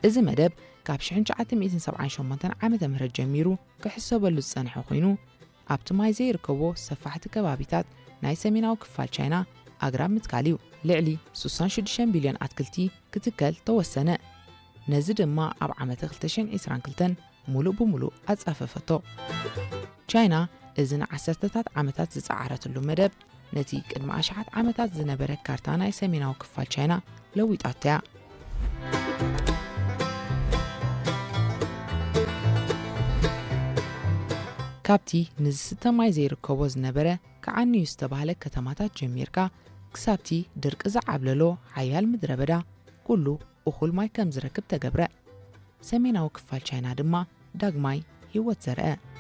እዚ መደብ ካብ 1978 ዓመተ ምህረት ጀሚሩ ክሕሰበሉ ዝጸንሐ ኮይኑ ኣብቲ ማይ ዘይርከቦ ሰፋሕቲ ከባቢታት ናይ ሰሜናዊ ክፋል ቻይና ኣግራብ ምትካል እዩ። ልዕሊ 66 ቢልዮን ኣትክልቲ ክትከል ተወሰነ። ነዚ ድማ ኣብ ዓመት 2022 ሙሉእ ብሙሉእ ኣጻፈፈቶ። ቻይና እዚ ንዓሰርተታት ዓመታት ዝጸዓረትሉ መደብ ነቲ ቅድሚ ኣሽሓት ዓመታት ዝነበረ ካርታ ናይ ሰሜናዊ ክፋል ቻይና ለዊጣቶ እያ። ካብቲ ንዝስተ ማይ ዘይርከቦ ዝነበረ ከዓንዩ ዝተባህለ ከተማታት ጀሚርካ ክሳብቲ ድርቂ ዝዓብለሎ ሓያል ምድረ በዳ ኩሉ እኹል ማይ ከም ዝረክብ ተገብረ። ሰሜናዊ ክፋል ቻይና ድማ ዳግማይ ህይወት ዘርአ።